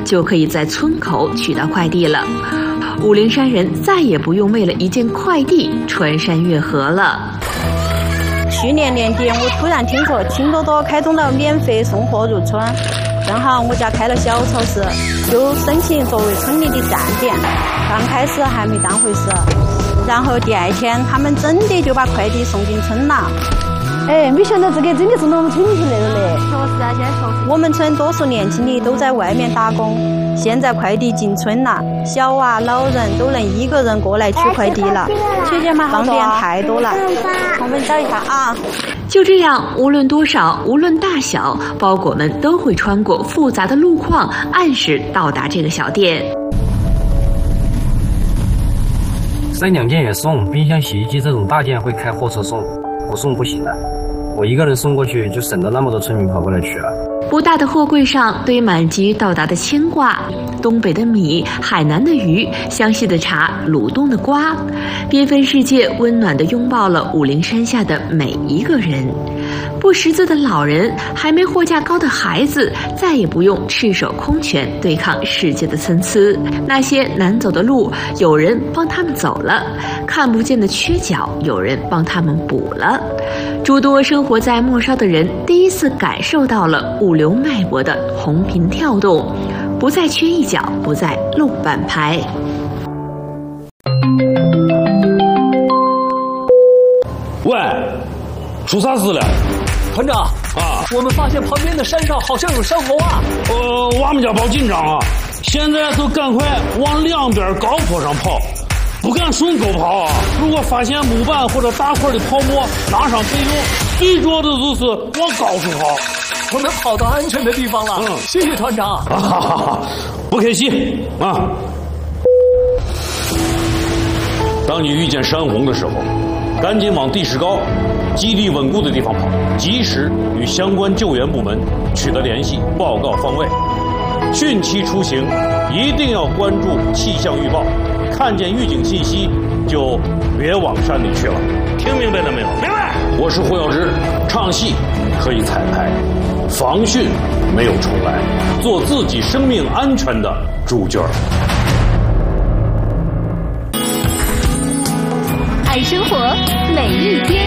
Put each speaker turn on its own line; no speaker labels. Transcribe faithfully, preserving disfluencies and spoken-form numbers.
就可以在村口取到快递了。武陵山人再也不用为了一件快递穿山越河了。
去年年底，我突然听说拼多多开通了免费送货入村，正好我家开了小超市，就申请作为村里的站点。刚开始还没当回事，然后第二天他们真的就把快递送进村了。
哎，没想到这个真的是我们村里去来了嘞！
确实啊，现在确实。我们村多数年轻的都在外面打工，现在快递进村了，小娃老人都能一个人过来取快递了，姐姐们方便太多了。我们找一下啊。
就这样，无论多少，无论大小，包裹们都会穿过复杂的路况，按时到达这个小店。
三两件也送，冰箱、洗衣机这种大件会开货车送，不送不行的。我一个人送过去，就省得那么多村民跑过来取了。
不大的货柜上堆满急于到达的牵挂，东北的米，海南的鱼，湘西的茶，鲁东的瓜，缤纷世界温暖地拥抱了武陵山下的每一个人。不识字的老人，还没货架高的孩子，再也不用赤手空拳对抗世界的参差。那些难走的路，有人帮他们走了；看不见的缺角，有人帮他们补了。诸多生活在末梢的人，第一次感受到了物流脉搏的红频跳动，不再缺一角，不再漏半拍。
喂，出啥事了？
团长啊，我们发现旁边的山上好像有山猴啊！
呃，我们家报紧张啊，现在都赶快往两边高坡上跑，不敢顺沟跑啊！如果发现木板或者大块的泡沫，拿上备用，最重要的就是往高处跑。
我们跑到安全的地方了，嗯，谢谢团长。
啊哈哈哈，不客气啊！当你遇见山洪的时候，赶紧往地势高、基地稳固的地方跑，及时与相关救援部门取得联系，报告方位。汛期出行一定要关注气象预报，看见预警信息就别往山里去了。听明白了没有？明白。我是胡耀之，唱戏可以彩排，防汛没有重来，做自己生命安全的主角。
爱生活，每一天。